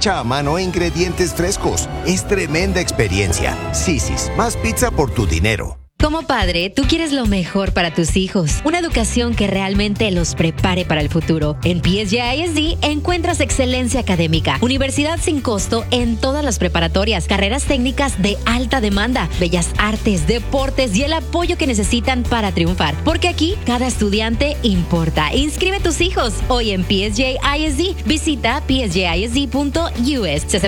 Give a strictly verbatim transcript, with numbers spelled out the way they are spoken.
hecha a mano e ingredientes frescos. Es tremenda experiencia. Sisis, más pizza por tu dinero. Como padre, tú quieres lo mejor para tus hijos, una educación que realmente los prepare para el futuro. En P S J I S D encuentras excelencia académica, universidad sin costo en todas las preparatorias, carreras técnicas de alta demanda, bellas artes, deportes y el apoyo que necesitan para triunfar. Porque aquí cada estudiante importa. Inscribe tus hijos hoy en P S J I S D. Visita p s j i s d punto u s.